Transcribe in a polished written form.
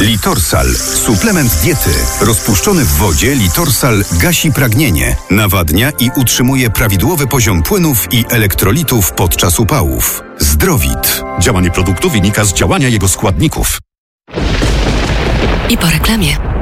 Litorsal. Suplement diety. Rozpuszczony w wodzie Litorsal gasi pragnienie, nawadnia i utrzymuje prawidłowy poziom płynów i elektrolitów podczas upałów. Zdrowit. Działanie produktu wynika z działania jego składników. I po reklamie.